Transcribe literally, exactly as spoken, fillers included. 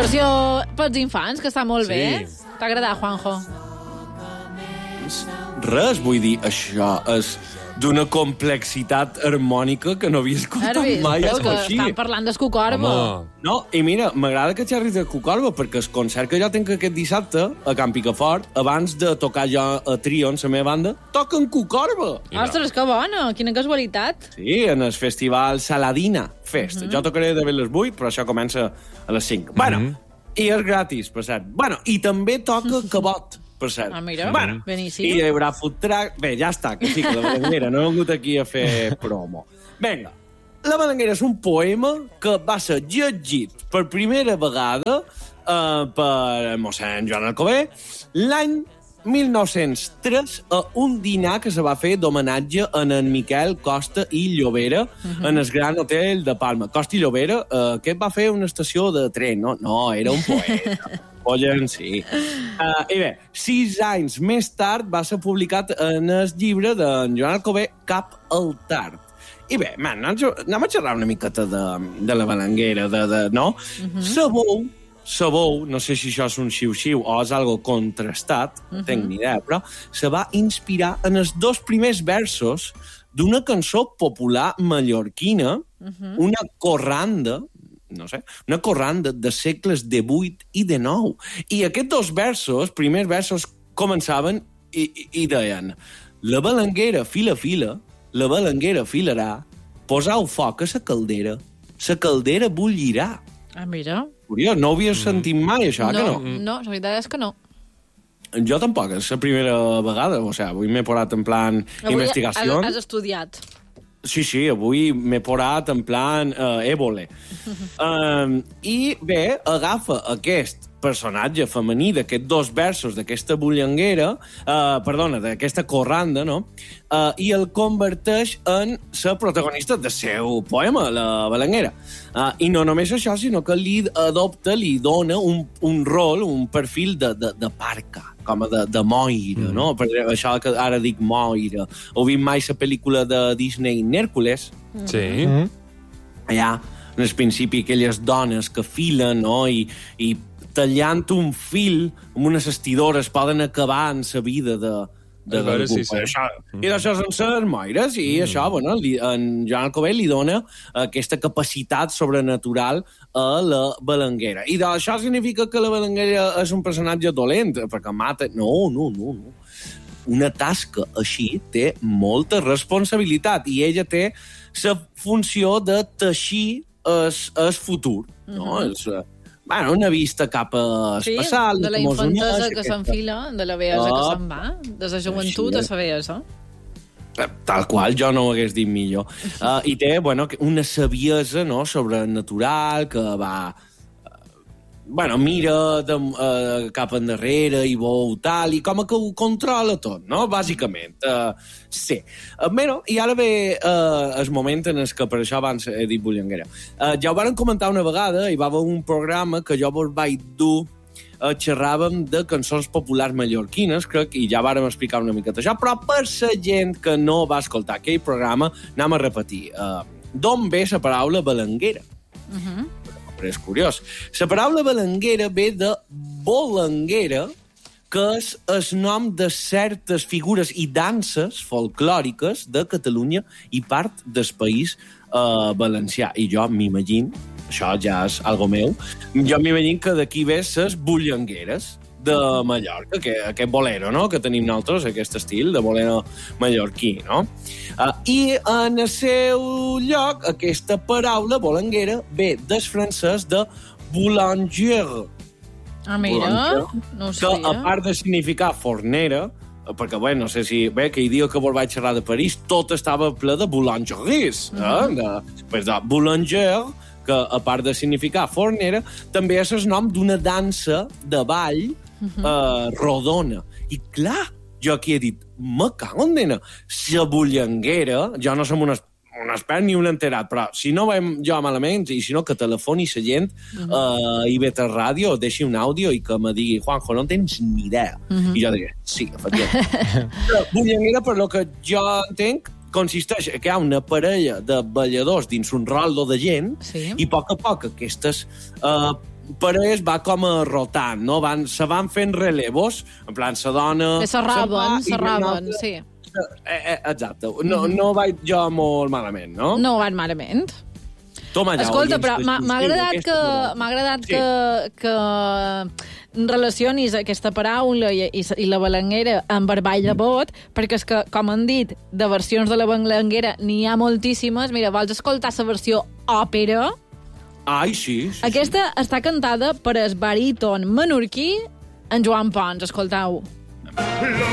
Versió pels infants, que està molt Sí. bé. T'ha agradat, Juanjo? Res, vull dir, això és d'una complexitat harmònica que no havia escoltat Arbi, mai és algo que així. estan parlant d'Escucorbo. Home, No, i mira, m'agrada que xerris de Cucorba, perquè el concert que jo tinc aquest dissabte a Camp Picafort, abans de tocar jo a Trion, la meva banda, toquen Cucorba. Mira. Ostres, que bona, quina casualitat. Sí, en el festival Saladina Fest. Jo tocaré de ben les vuit, però això comença a les cinc. Bueno, i és gratis, per cert. Bueno, i també toca Cabot, per cert. Ah, mira, bueno, beníssim. I hi haurà food truck. Bé, ja està, que sí, que la Balanguera no he vingut aquí a fer promo. Vinga, la Balanguera és un poema que va ser llegit per primera vegada eh, per mossèn Joan Alcover l'any mil nou-cents tres a un dinar que se va fer d'homenatge a en Miquel Costa i Llobera uh-huh. en el Gran Hotel de Palma. Costa i Llobera, eh, que va fer una estació de tren, no? No, era un poeta. Pollen, sí. Uh, I bé, sis anys més tard va ser publicat en el llibre d'en Joan Alcover Cap al Tard. I bé, man, anem a xerrar una miqueta de, de la Balanguera, de, de, no? Uh-huh. Sabou, sabou, no sé si això és un xiu-xiu o és algo contrastat, no uh-huh. tenc ni idea, però se va inspirar en els dos primers versos d'una cançó popular mallorquina, uh-huh. una corranda, no sé, una corranda de segles de vuit i de nou. I aquests dos versos, primers versos, començaven i, i, i deien: la balanguera fila fila, la balanguera filarà, posau foc a la caldera, la caldera bullirà. Ah, mira. Curiós, no ho havies sentit mai, això, no, que no? No, la veritat és que no. Jo tampoc, és la primera vegada, o sigui, avui m'he posat en plan Avui investigació. has, has estudiat. Sí, sí, avui m'he posat en plan uh, ébole. um, I bé, agafa aquest personatge femení d'aquests dos versos d'aquesta bullanguera, uh, perdona, d'aquesta corranda, no? Uh, I el converteix en la protagonista del seu poema, la balanguera. Uh, I no només això, sinó que li adopta, li dona un, un rol, un perfil de, de, de parca, com a de, de moira, mm. no? Per això que ara dic moira. Heu vist mai la pel·lícula de Disney, Nèrcules? sí. Mm. Allà, en el principi, aquelles dones que filen, no?, i, i tallant un fil amb unes estidores poden acabar en la vida de, de veure, d'algú. sí, sí. Això, I d'això són les moires, i mm. això, bueno, li, en Joan Alcover li dona aquesta capacitat sobrenatural a la balanguera. I d'això significa que la balanguera és un personatge dolent, perquè mata... No, no, no, no. Una tasca així té molta responsabilitat, i ella té la funció de teixir el, el futur, no? Mm-hmm. És, bueno, una vista cap a Sí, passat, de la infantesa que s'enfila, de la vellesa Oh, que se'n va, de la joventut a la vellesa. tal qual, jo no ho hagués dit millor. Uh, I té, bueno, una saviesa, no?, sobrenatural, que va... Bueno, mira de, uh, cap endarrere i veu tal, i com que ho controla tot, no?, bàsicament. Uh, sí. Uh, bueno, i ara ve uh, el moment en el que per això abans he dit bullanguera. Uh, ja ho varen comentar una vegada, hi va haver un programa que jo vos vaig dur, uh, xerràvem de cançons populars mallorquines, crec, i ja vàrem explicar una miqueta això, però per la gent que no va escoltar aquell programa, anem a repetir. Uh, D'on ve la paraula balanguera? Uh -huh. Però és curiós. La paraula balanguera ve de bolanguera, que és el nom de certes figures i danses folclòriques de Catalunya i part del país eh, valencià. I jo m'imagino, això ja és algo meu, jo m'imagino que d'aquí ve les bullangueres de Mallorca, que, aquest bolero, no?, que tenim nosaltres, aquest estil de bolero mallorquí, no? Uh, I en el seu lloc, aquesta paraula, bolanguera, ve del francès de boulanger. Ah, mira, Boulanger, no ho que, sabia. a part de significar fornera, perquè, bé, no sé si... Bé, aquell dia que vos vaig xerrar de París, tot estava ple de boulangeries, eh? Mm-hmm. de, pues, de boulanger, que, a part de significar fornera, també és el nom d'una dansa de ball uh-huh. eh, rodona. I, clar, jo aquí he dit, me cago en dena, la bullanguera, jo no som un, un expert ni un enterat, però si no veiem jo malament, i si no, que telefoni la gent uh-huh. a I V tres Ràdio, deixi un àudio i que me digui, Juanjo, no tens ni idea. Uh-huh. I jo diré, sí, efectivament. Però bullanguera, per lo que jo entenc, consisteix que hi ha una parella de balladors dins un rollo de gent, sí. i a poc a poc aquestes uh, però es va com a rotant, no? Van, se van fent relevos, en plan, la dona... Que s'arraben, s'arraben, sí. Eh, eh, exacte. No, no vaig jo molt malament, no? No van malament. Toma allà, Escolta, oients, però m'ha m'ha agradat, que, m'ha agradat sí. que, que relacionis aquesta paraula i, i, i la balanguera amb Barball de Bot, perquè és que, com han dit, de versions de la balanguera n'hi ha moltíssimes. Mira, vols escoltar la versió òpera? Ai, sí. sí Aquesta sí. està cantada per el baríton menorquí en Joan Pons. Escoltau.